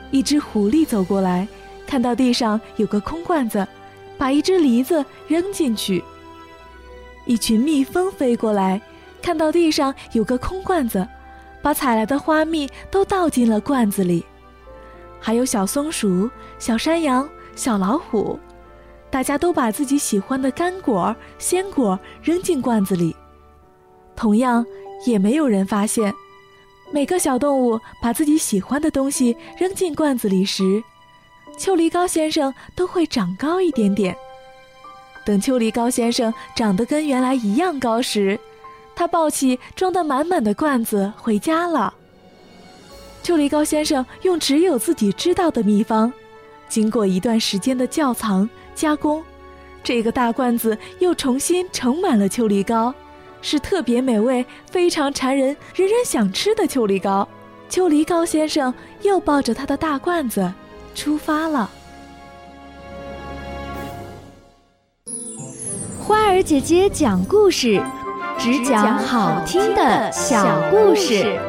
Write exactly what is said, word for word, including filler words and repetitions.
一只狐狸走过来，看到地上有个空罐子，把一只梨子扔进去。一群蜜蜂飞过来，看到地上有个空罐子，把采来的花蜜都倒进了罐子里。还有小松鼠、小山羊、小老虎，大家都把自己喜欢的干果、鲜果扔进罐子里。同样，也没有人发现，每个小动物把自己喜欢的东西扔进罐子里时，丘梨高先生都会长高一点点。等丘梨高先生长得跟原来一样高时，他抱起装得满满的罐子回家了。丘梨高先生用只有自己知道的秘方，经过一段时间的窖藏加工，这个大罐子又重新盛满了丘梨高，是特别美味、非常馋人、人人想吃的丘梨高。丘梨高先生又抱着他的大罐子出发了。 花儿姐姐讲故事，只讲好听的小故事。